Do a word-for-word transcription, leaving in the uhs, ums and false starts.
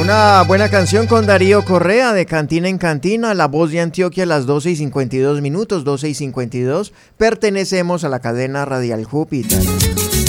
Una buena canción con Darío Correa de Cantina en Cantina, La Voz de Antioquia a las doce y cincuenta y dos minutos, doce y cincuenta y dos. Pertenecemos a la cadena Radial Júpiter.